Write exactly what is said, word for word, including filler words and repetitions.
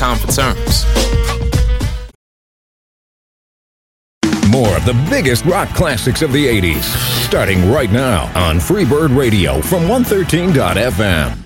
com for terms. More of the biggest rock classics of the eighties, starting right now on Freebird Radio from one thirteen dot f m.